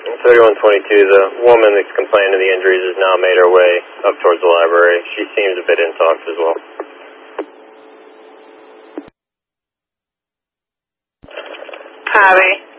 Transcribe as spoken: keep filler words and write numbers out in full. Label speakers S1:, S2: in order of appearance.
S1: thirty-one twenty-two, the woman that's complaining of the injuries has now made her way up towards the library. She seems a bit intox as well.
S2: Copy.